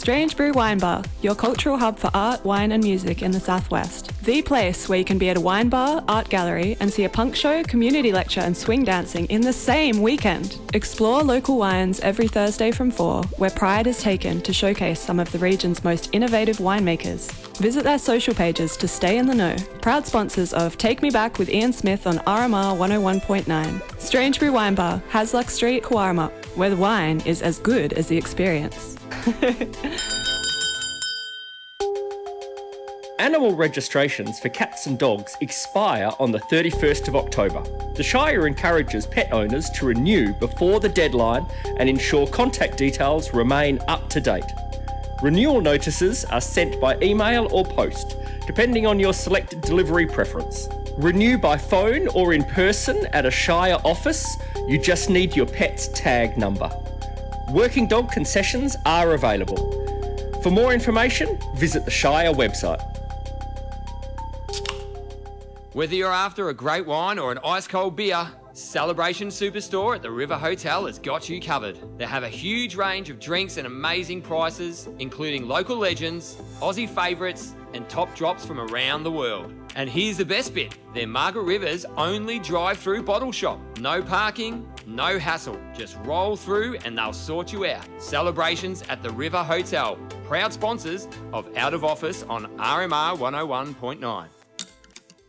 Strange Brew Wine Bar, your cultural hub for art, wine and music in the Southwest. The place where you can be at a wine bar, art gallery and see a punk show, community lecture and swing dancing in the same weekend. Explore local wines every Thursday from 4, where pride is taken to showcase some of the region's most innovative winemakers. Visit their social pages to stay in the know. Proud sponsors of Take Me Back with Ian Smith on RMR 101.9. Strange Brew Wine Bar, Hasluck Street, Cowarama, where the wine is as good as the experience. Animal registrations for cats and dogs expire on the 31st of October. The Shire encourages pet owners to renew before the deadline and ensure contact details remain up to date. Renewal notices are sent by email or post, depending on your selected delivery preference. Renew by phone or in person at a Shire office. You just need your pet's tag number. Working dog concessions are available. For more information, visit the Shire website. Whether you're after a great wine or an ice-cold beer, Celebration Superstore at the River Hotel has got you covered. They have a huge range of drinks and amazing prices, including local legends, Aussie favourites, and top drops from around the world. And here's the best bit, they're Margaret River's only drive-through bottle shop. No parking, no hassle. Just roll through and they'll sort you out. Celebrations at the River Hotel, proud sponsors of Out of Office on RMR 101.9.